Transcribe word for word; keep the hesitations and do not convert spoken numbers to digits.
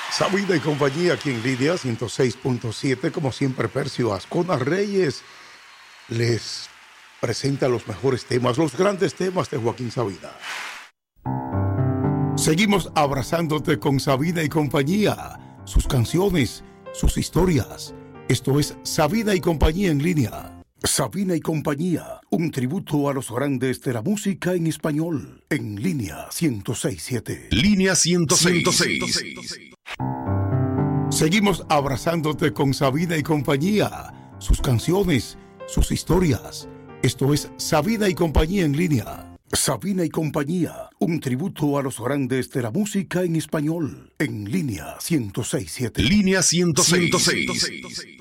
Sabina y compañía aquí en línea ciento seis punto siete, como siempre Percio Ascona Reyes les presenta los mejores temas, los grandes temas de Joaquín Sabina. Seguimos abrazándote con Sabina y compañía, sus canciones, sus historias. Esto es Sabina y compañía en línea. Sabina y compañía, un tributo a los grandes de la música en español, en línea ciento seis punto siete. Línea ciento seis punto seis. Seguimos abrazándote con Sabina y compañía, sus canciones, sus historias. Esto es Sabina y compañía en línea. Sabina y compañía, un tributo a los grandes de la música en español, en línea ciento seis punto siete. Línea ciento seis punto seis.